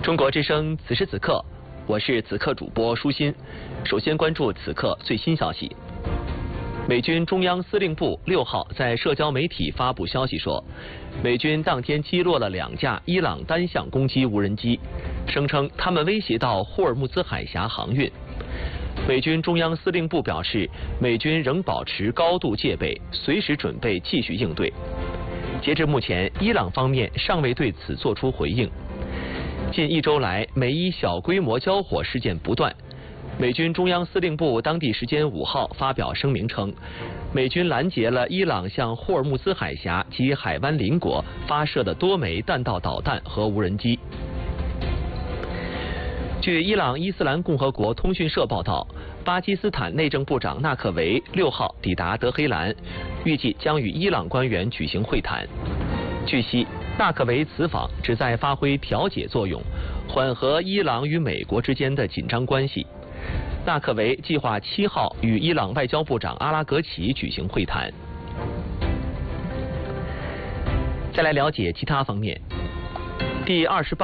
中国之声，此时此刻，我是此刻主播舒心。首先关注此刻最新消息。美军中央司令部6号在社交媒体发布消息说，美军当天击落了2架伊朗单向攻击无人机，声称他们威胁到霍尔木兹海峡航运。美军中央司令部表示，美军仍保持高度戒备，随时准备继续应对。截至目前，伊朗方面尚未对此作出回应。近1周来，美伊小规模交火事件不断。美军中央司令部当地时间5号发表声明称，美军拦截了伊朗向霍尔木兹海峡及海湾邻国发射的多枚弹道导弹和无人机。据伊朗伊斯兰共和国通讯社报道，巴基斯坦内政部长纳克维6号抵达德黑兰，预计将与伊朗官员举行会谈。据悉，纳克维此访旨在发挥调解作用，缓和伊朗与美国之间的紧张关系。纳克维计划7号与伊朗外交部长阿拉格齐举行会谈。再来了解其他方面。第28